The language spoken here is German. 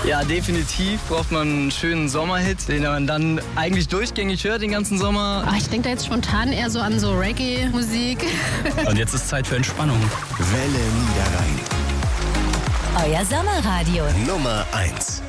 Ja, definitiv braucht man einen schönen Sommerhit, den man dann eigentlich durchgängig hört den ganzen Sommer. Ich denke da jetzt spontan eher so an so Reggae-Musik. Und jetzt ist Zeit für Entspannung. Welle Niederrhein. Euer Sommerradio. Nummer 1.